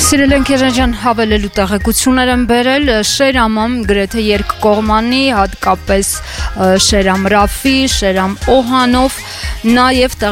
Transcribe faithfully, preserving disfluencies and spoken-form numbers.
Սիրել ենք Երաջան հավելելու տեղեկություններ են բերել Շերամում գրեթե երկկողմանի, հատկապես Շերամ Ռաֆի, Շերամ Օհանով, նաև